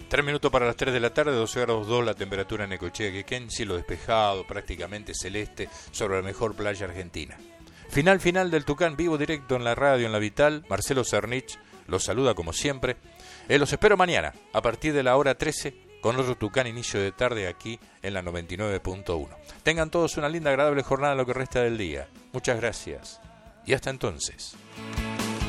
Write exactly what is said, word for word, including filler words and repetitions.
Tres minutos para las tres de la tarde, doce grados dos la temperatura en Necochea, Quequén, cielo despejado, prácticamente celeste, sobre la mejor playa argentina. Final final del Tucán, vivo directo en la radio, en la Vital. Marcelo Cernich los saluda como siempre. Eh, los espero mañana, a partir de la hora trece, con otro Tucán inicio de tarde aquí en la noventa y nueve punto uno. Tengan todos una linda, agradable jornada en lo que resta del día. Muchas gracias y hasta entonces.